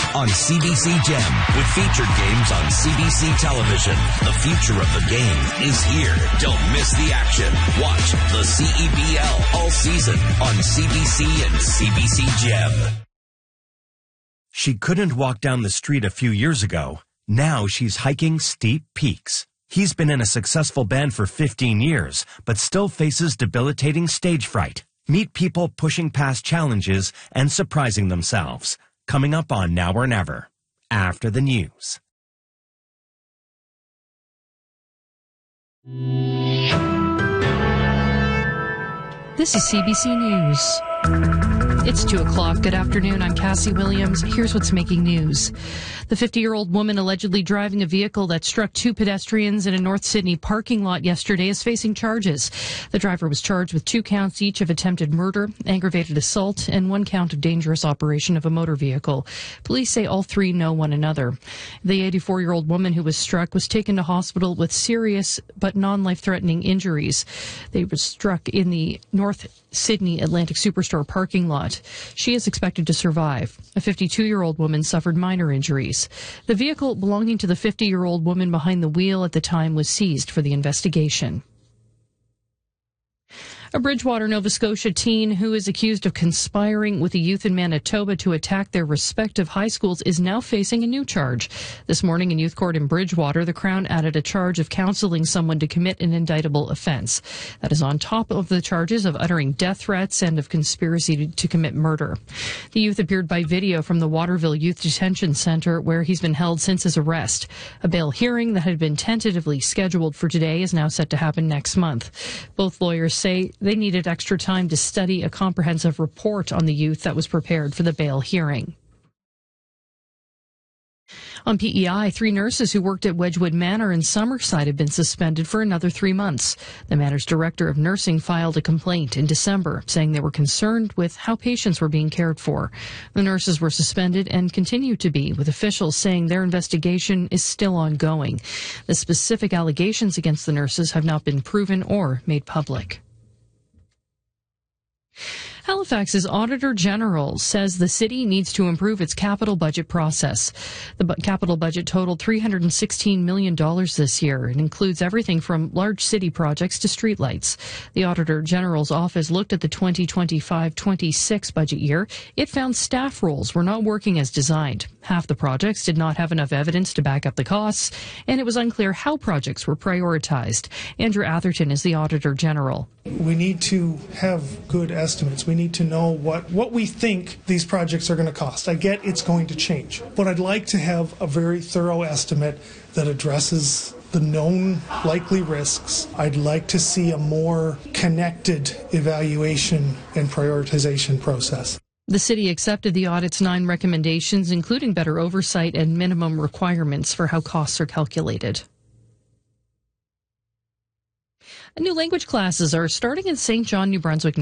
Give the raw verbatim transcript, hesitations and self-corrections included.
on C B C Gem with featured games on C B C television. The future of the game is here. Don't miss the action. Watch the C E B L all season on C B C and C B C Gem. She couldn't walk down the street a few years ago. Now she's hiking steep peaks. He's been in a successful band for fifteen years, but still faces debilitating stage fright. Meet people pushing past challenges and surprising themselves. Coming up on Now or Never, after the news. This is C B C News. It's two o'clock. Good afternoon. I'm Cassie Williams. Here's what's making news. The fifty-year-old woman allegedly driving a vehicle that struck two pedestrians in a North Sydney parking lot yesterday is facing charges. The driver was charged with two counts each of attempted murder, aggravated assault, and one count of dangerous operation of a motor vehicle. Police say all three know one another. The eighty-four-year-old woman who was struck was taken to hospital with serious but non-life-threatening injuries. They were struck in the North Sydney Atlantic Superstore parking lot. She is expected to survive. A fifty-two-year-old woman suffered minor injuries. The vehicle belonging to the fifty-year-old woman behind the wheel at the time was seized for the investigation. A Bridgewater, Nova Scotia teen who is accused of conspiring with a youth in Manitoba to attack their respective high schools is now facing a new charge. This morning in youth court in Bridgewater, the Crown added a charge of counseling someone to commit an indictable offense. That is on top of the charges of uttering death threats and of conspiracy to, to commit murder. The youth appeared by video from the Waterville Youth Detention Center, where he's been held since his arrest. A bail hearing that had been tentatively scheduled for today is now set to happen next month. Both lawyers say they needed extra time to study a comprehensive report on the youth that was prepared for the bail hearing. On P E I, three nurses who worked at Wedgwood Manor in Summerside have been suspended for another three months. The Manor's director of nursing filed a complaint in December, saying they were concerned with how patients were being cared for. The nurses were suspended and continue to be, with officials saying their investigation is still ongoing. The specific allegations against the nurses have not been proven or made public. Halifax's Auditor General says the city needs to improve its capital budget process. The bu- capital budget totaled three hundred sixteen million dollars this year. It includes everything from large city projects to streetlights. The Auditor General's office looked at the twenty twenty-five twenty-six budget year. It found staff roles were not working as designed. Half the projects did not have enough evidence to back up the costs, and it was unclear how projects were prioritized. Andrew Atherton is the Auditor General. We need to have good estimates. We need to know what, what we think these projects are going to cost. I get it's going to change, but I'd like to have a very thorough estimate that addresses the known likely risks. I'd like to see a more connected evaluation and prioritization process. The city accepted the audit's nine recommendations, including better oversight and minimum requirements for how costs are calculated. New language classes are starting in Saint John, New Brunswick